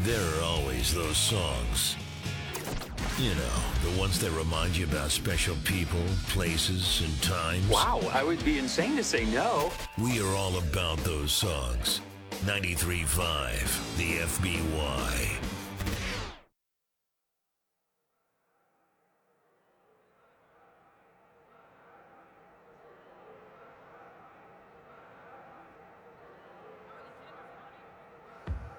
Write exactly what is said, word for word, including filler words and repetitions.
There are always those songs. You know, the ones that remind you about special people, places, and times. Wow, I would be insane to say no. We are all about those songs. ninety-three point five, the F B Y.